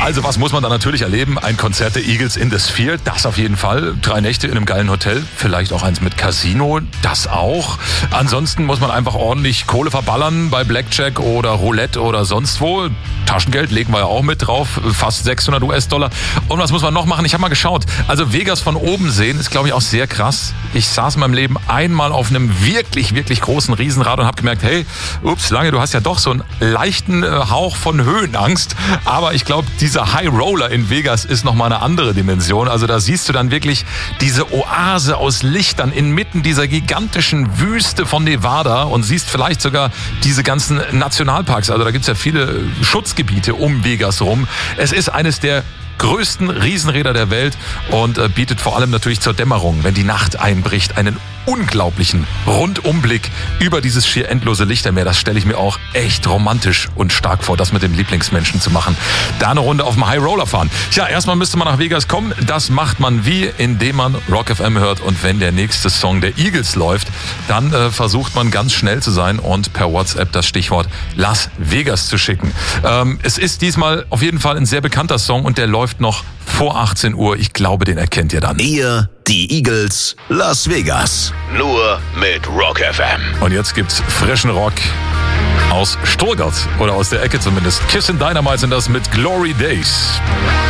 Also was muss man da natürlich erleben? Ein Konzert der Eagles in the Sphere, das auf jeden Fall. 3 Nächte in einem geilen Hotel, vielleicht auch eins mit Casino, das auch. Ansonsten muss man einfach ordentlich Kohle verballern bei Blackjack oder Roulette oder sonst wo. Taschengeld legen wir ja auch mit drauf, fast $600. Und was muss man noch machen? Ich habe mal geschaut. Also Vegas von oben sehen ist, glaube ich, auch sehr krass. Ich saß in meinem Leben einmal auf einem wirklich, wirklich großen Riesenrad und habe gemerkt, hey, Lange, du hast ja doch so einen leichten Hauch von Höhenangst. Aber ich glaube, dieser High Roller in Vegas ist nochmal eine andere Dimension. Also da siehst du dann wirklich diese Oase aus Lichtern inmitten dieser gigantischen Wüste von Nevada und siehst vielleicht sogar diese ganzen Nationalparks. Also da gibt's ja viele Schutzgebiete um Vegas rum. Es ist eines der größten Riesenräder der Welt und bietet vor allem natürlich zur Dämmerung, wenn die Nacht einbricht, einen unglaublichen Rundumblick über dieses schier endlose Lichtermeer. Das stelle ich mir auch echt romantisch und stark vor, das mit dem Lieblingsmenschen zu machen. Da eine Runde auf dem High Roller fahren. Tja, erstmal müsste man nach Vegas kommen. Das macht man indem man Rock FM hört und wenn der nächste Song der Eagles läuft, dann versucht man ganz schnell zu sein und per WhatsApp das Stichwort Las Vegas zu schicken. Es ist diesmal auf jeden Fall ein sehr bekannter Song und der läuft noch vor 18 Uhr. Ich glaube, den erkennt ihr dann. Ihr, die Eagles, Las Vegas. Nur mit Rock FM. Und jetzt gibt's frischen Rock aus Stuttgart oder aus der Ecke zumindest. Kiss and Dynamite sind das mit Glory Days.